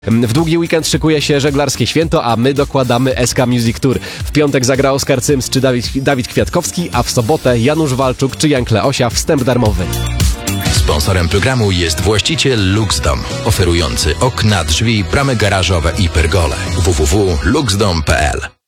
W długi weekend szykuje się żeglarskie święto, a my dokładamy SK Music Tour. W piątek zagra Oskar Cyms czy Dawid Kwiatkowski, a w sobotę Janusz Walczuk czy Jan Kleosia, wstęp darmowy. Sponsorem programu jest właściciel Luxdom, oferujący okna, drzwi, bramy garażowe i pergole. www.luxdom.pl